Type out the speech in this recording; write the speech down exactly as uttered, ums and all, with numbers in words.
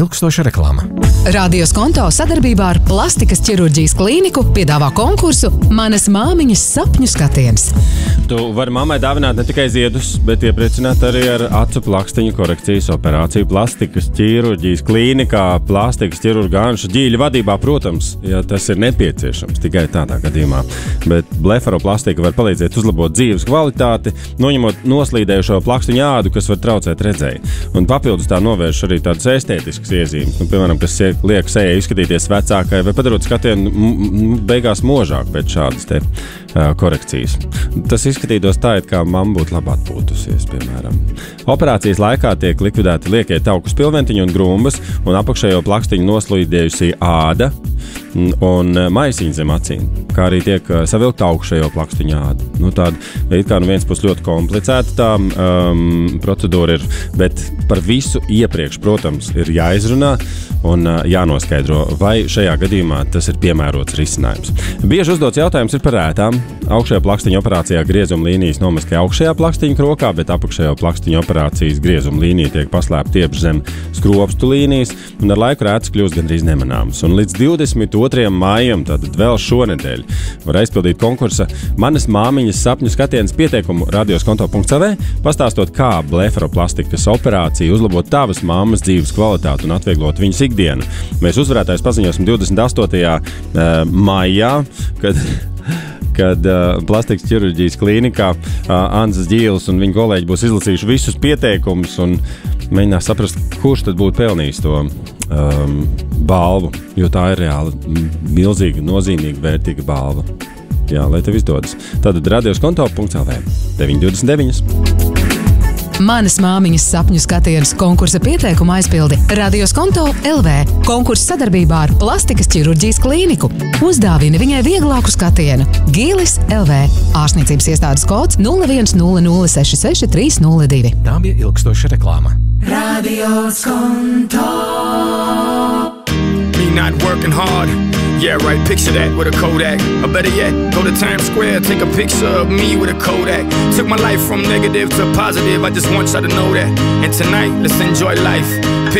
ilgstoša reklāma. Radio Skonto sadarbībā ar Plastikas ķirurģijas klīniku piedāvā konkursu Manas māmiņas sapņu skatiens. Tu vari mammai dāvināt ne tikai ziedus, bet iepriecināt arī ar acu plakstiņu korekcijas operāciju Plastikas ķirurģijas klīnikā, plastikas ķirurga Anša Ģīļa vadībā, protams, ja tas ir nepieciešams, tikai tādā gadījumā. Bet blefaroplastika var palīdzēt uzlabot dzīves kvalitāti, noņemot noslīdējušo plakstiņu ādu, kas var traucēt redzēju. Un papildus tā novērš arī tādas estētiskas iezīmes, nu, piemēram, kas liek sejai izskatīties vecākai vai padarot skatienu beigās možāk pēc šādas te uh, korekcijas. Tas izskatītos tā, it kā mamma būtu labi atpūtusies, piemēram. Operācijas laikā tiek likvidēti liekie tauku spilventiņi un grumbas un apakšējo plakstiņu noslīdējusī āda un maisiņi zem acīm, kā arī tiek savilkta augšējo plakstiņu āda. Nu, tāda, it kā no viens puses ļoti komplicēta tā um, procedūra ir, bet par visu iepriekš, protams, ir jāizrunā un uh, jānoskaidro, vai šajā gadījumā tas ir piemērots risinājums. Bieži uzdots jautājums ir par ētām. Augšējā plakstiņa operācijā griezuma līnijas nomaskē augšējā plakstiņa krokā, bet apakšējā plakstiņa operācijas griezuma līnija tiek paslēpta tieši zem skropstu līnijas, un ar laiku ētas kļūst gandrīz nemanāmas. Un līdz divdesmit otrajam maijam, tātad vēl šonedēļ, var aizpildīt konkursa Manas māmiņas sapņu skatiens pieteikumu radio skonto punkts el vē, pastāstot, kā blefaroplastikas operācija uzlabot tavas mammas dzīves kvalitāti un atvieglot viņas ikdienu. Mēs uzvarētājus paziņosim divdesmit astotajā maijā, kad kad uh, plastikas ķirurģijas klīnikā uh, Anzas Ģīles un viņa kolēģi būs izlasījuši visus pieteikumus un mēģinās saprast, kurš tad būtu pelnījis to um, balvu, jo tā ir reāli milzīga, nozīmīga, vērtīga balva. Jā, lai tev izdodas. Tātad radio skonto punkts el vē deviņi divdesmit deviņi. Manas māmiņas sapņu skatiens konkursa pieteikuma aizpildi Radio Skonto punkts el vē. Konkurss sadarbībā ar Plastikas ķirurģijas klīniku. Uzdāvini viņai vieglāku skatienu. Ģīlis punkt el vē. Ārstniecības iestādes kods nulle viens nulle nulle seši seši trīs nulle divi. Tā bija ilgstoša reklāma. Radio Skonto. Me not working hard. Yeah, right, picture that with a Kodak. Or better yet, go to Times Square, take a picture of me with a Kodak. Took my life from negative to positive, I just want y'all to know that. And tonight, let's enjoy life.